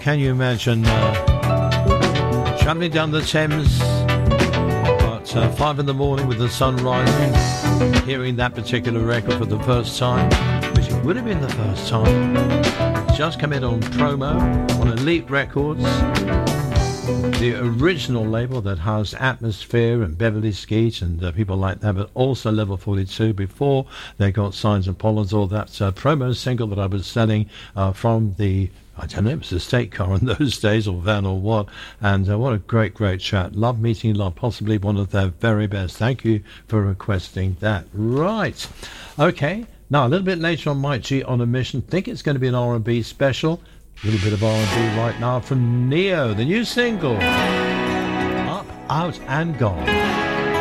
can you imagine travelling down the Thames at 5 in the morning with the sun rising, hearing that particular record for the first time, which it would have been the first time. It's just come in on promo on Elite Records, the original label that housed Atmosphere and Beverly Skeet and people like that, but also Level 42 before they got Signs and Pollens, or that promo single that I was selling from the, I don't know, it was a state car in those days, or van or what. And what a great chat. Love meeting Love, possibly one of their very best. Thank you for requesting that. Right. Okay. Now, a little bit later on, Mike G on a mission. Think it's going to be an R&B special. A little bit of R&B right now from Neo, the new single, Up, Out and Gone.